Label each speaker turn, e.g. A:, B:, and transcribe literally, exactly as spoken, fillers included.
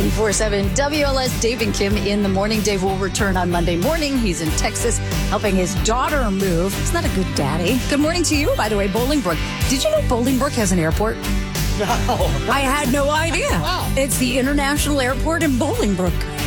A: ninety-four point seven W L S, Dave and Kim in the morning. Dave will return on Monday morning. He's in Texas helping his daughter move. He's not a good daddy. Good morning to you, by the way, Bolingbrook. Did you know Bolingbrook has an airport?
B: No.
A: I had no idea.
B: Wow.
A: It's the International Airport in Bolingbrook.